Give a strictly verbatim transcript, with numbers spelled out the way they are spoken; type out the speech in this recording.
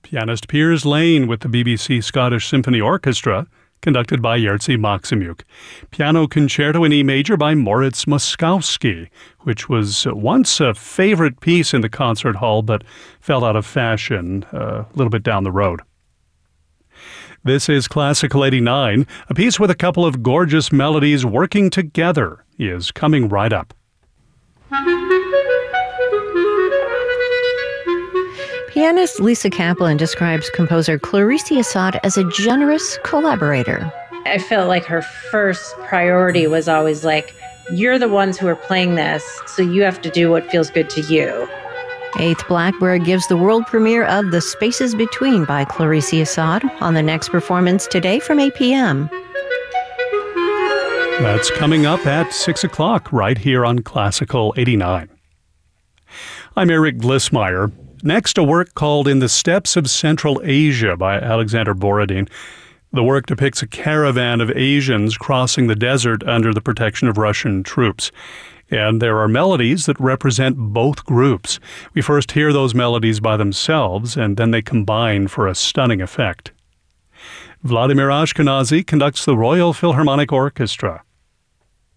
Pianist Piers Lane with the B B C Scottish Symphony Orchestra, conducted by Jerzy Maksymiuk. Piano Concerto in E major by Moritz Moszkowski, which was once a favorite piece in the concert hall but fell out of fashion uh, a little bit down the road. This is Classical eighty-nine. A piece with a couple of gorgeous melodies working together is coming right up. Pianist Lisa Kaplan describes composer Clarice Assad as a generous collaborator. I felt like her first priority was always like, you're the ones who are playing this, so you have to do what feels good to you. Eighth Blackbird gives the world premiere of The Spaces Between by Clarice Assad on the next performance today from eight p.m. That's coming up at six o'clock right here on Classical eighty-nine. I'm Eric Glissmeyer. Next, a work called In the Steppes of Central Asia by Alexander Borodin. The work depicts a caravan of Asians crossing the desert under the protection of Russian troops. And there are melodies that represent both groups. We first hear those melodies by themselves, and then they combine for a stunning effect. Vladimir Ashkenazy conducts the Royal Philharmonic Orchestra.